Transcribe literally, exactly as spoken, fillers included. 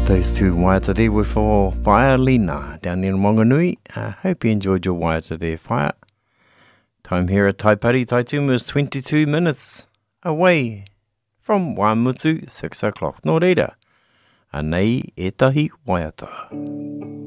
Those two waiata there were for Whaelina down in Wanganui. I hope you enjoyed your waiata there, Whaia. Time here at Taipari Taitumu is twenty-two minutes away from Wamutu, six o'clock. Nō reira, anei etahi waiata.